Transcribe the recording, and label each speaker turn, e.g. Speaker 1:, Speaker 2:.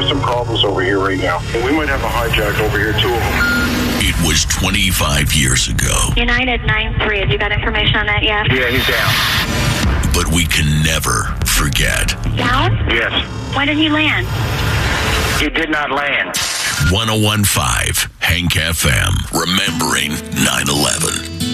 Speaker 1: some problems over here right now. We might have a hijack over here, 2 of them.
Speaker 2: It was 25 years ago.
Speaker 3: United 9-3. Have you got information on that yet?
Speaker 1: Yeah, he's down.
Speaker 2: But we can never forget.
Speaker 3: Down?
Speaker 1: Yes.
Speaker 3: Why didn't he land?
Speaker 1: He did not land.
Speaker 2: 1015 Hank FM. Remembering 9/11.